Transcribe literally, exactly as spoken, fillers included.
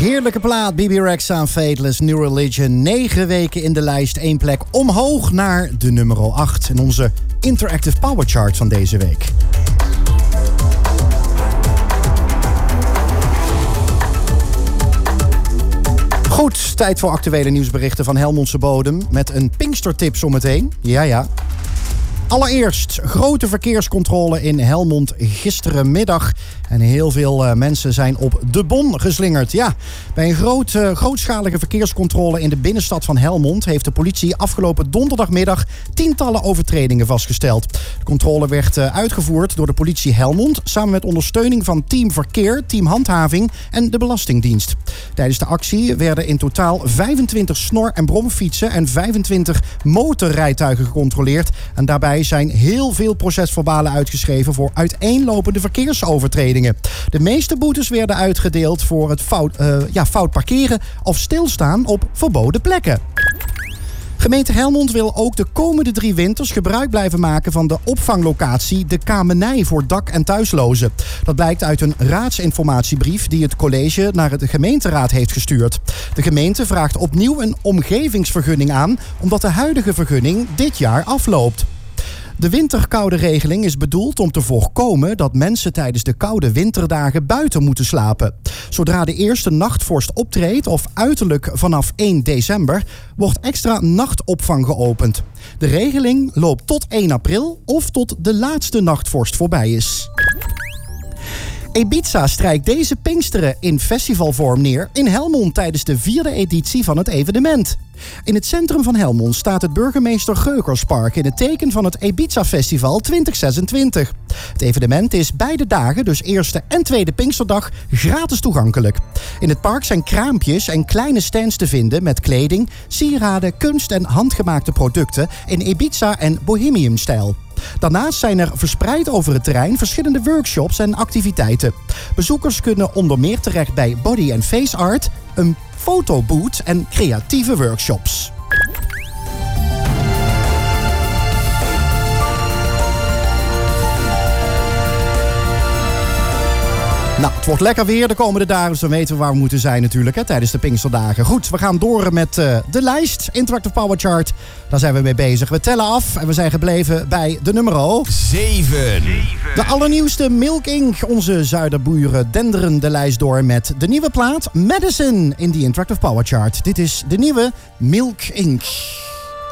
Heerlijke plaat, B B Rexha en Fateless, New Religion. Negen weken in de lijst, één plek omhoog naar de nummer acht. In onze Interactive Power Chart van deze week. Goed, tijd voor actuele nieuwsberichten van Helmondse bodem. Met een Pinkstertip zometeen. Ja, ja. Allereerst, grote verkeerscontrole in Helmond gisterenmiddag. En heel veel uh, mensen zijn op de bon geslingerd. Ja, bij een groot, uh, grootschalige verkeerscontrole in de binnenstad van Helmond heeft de politie afgelopen donderdagmiddag tientallen overtredingen vastgesteld. De controle werd uh, uitgevoerd door de politie Helmond samen met ondersteuning van Team Verkeer, Team Handhaving en de Belastingdienst. Tijdens de actie werden in totaal vijfentwintig snor- en bromfietsen en vijfentwintig motorrijtuigen gecontroleerd. En daarbij zijn heel veel procesverbalen uitgeschreven voor uiteenlopende verkeersovertredingen. De meeste boetes werden uitgedeeld voor het fout, uh, ja, fout parkeren of stilstaan op verboden plekken. Gemeente Helmond wil ook de komende drie winters gebruik blijven maken van de opvanglocatie De Kamenij voor dak- en thuislozen. Dat blijkt uit een raadsinformatiebrief die het college naar de gemeenteraad heeft gestuurd. De gemeente vraagt opnieuw een omgevingsvergunning aan, omdat de huidige vergunning dit jaar afloopt. De winterkoude regeling is bedoeld om te voorkomen dat mensen tijdens de koude winterdagen buiten moeten slapen. Zodra de eerste nachtvorst optreedt of uiterlijk vanaf één december wordt extra nachtopvang geopend. De regeling loopt tot één april of tot de laatste nachtvorst voorbij is. Ibiza strijkt deze Pinksteren in festivalvorm neer in Helmond tijdens de vierde editie van het evenement. In het centrum van Helmond staat het Burgemeester Geugerspark in het teken van het Ibiza Festival twintig zesentwintig. Het evenement is beide dagen, dus eerste en tweede Pinksterdag, gratis toegankelijk. In het park zijn kraampjes en kleine stands te vinden met kleding, sieraden, kunst en handgemaakte producten in Ibiza- en Bohemian-stijl. Daarnaast zijn er verspreid over het terrein verschillende workshops en activiteiten. Bezoekers kunnen onder meer terecht bij body- en face art, een fotoboot en creatieve workshops. Nou, het wordt lekker weer de komende dagen, dus dan weten we waar we moeten zijn natuurlijk hè, tijdens de Pinksterdagen. Goed, we gaan door met uh, de lijst, Interactive Power Chart. Daar zijn we mee bezig. We tellen af en we zijn gebleven bij de nummer zeven. De allernieuwste Milk Incorporated. Onze zuiderburen denderen de lijst door met de nieuwe plaat Medicine in die Interactive Power Chart. Dit is de nieuwe Milk Incorporated.